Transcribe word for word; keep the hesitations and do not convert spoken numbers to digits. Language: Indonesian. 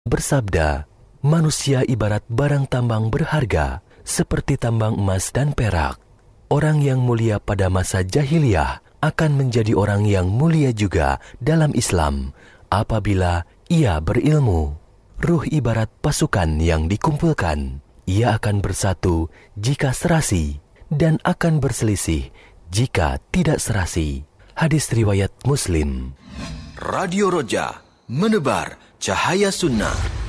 bersabda, manusia ibarat barang tambang berharga, seperti tambang emas dan perak. Orang yang mulia pada masa jahiliyah akan menjadi orang yang mulia juga dalam Islam apabila ia berilmu. Ruh ibarat pasukan yang dikumpulkan. Ia akan bersatu jika serasi dan akan berselisih jika tidak serasi. Hadis riwayat Muslim. Radio Roja, menebar cahaya sunnah.